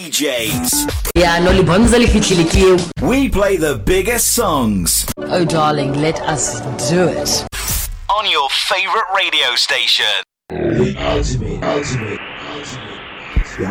DJs. Yeah, no We play the biggest songs. Oh darling, let us do it. On your favorite radio station. The ultimate